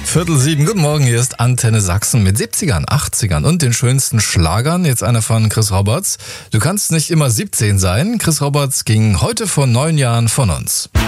6:45. Guten Morgen, hier ist Antenne Sachsen mit 70ern, 80ern und den schönsten Schlagern. Jetzt einer von Chris Roberts. Du kannst nicht immer 17 sein. Chris Roberts ging heute vor 9 Jahren von uns.